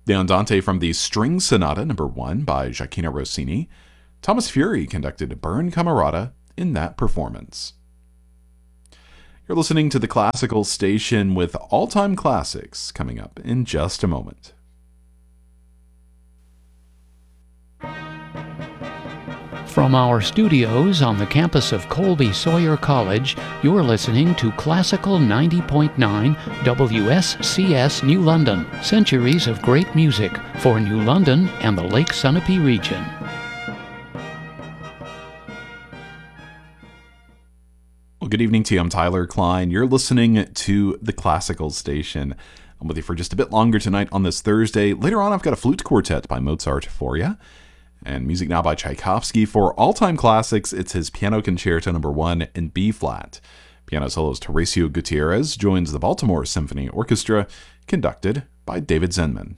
The Andante from the String Sonata No. 1 by Gioacchino Rossini. Thomas Fury conducted Burn Camerata in that performance. You're listening to the Classical Station with all-time classics coming up in just a moment. From our studios on the campus of Colby Sawyer College, you're listening to Classical 90.9 WSCS New London, centuries of great music for New London and the Lake Sunapee region. Well, good evening to you. I'm Tyler Klein. You're listening to the Classical Station. I'm with you for just a bit longer tonight on this Thursday. Later on, I've got a flute quartet by Mozart for you. And music now by Tchaikovsky. For all-time classics, it's his Piano Concerto No. 1 in B-flat. Piano soloist Horacio Gutierrez joins the Baltimore Symphony Orchestra, conducted by David Zenman.